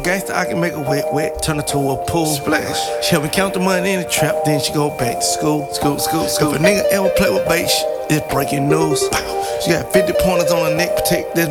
gangster, I can make her wet, wet, turn her to a pool. Splash. She help me count the money in the trap, then she go back to school. School. If a nigga ever play with bait, it's breaking news. She got 50 pointers on her neck, protect this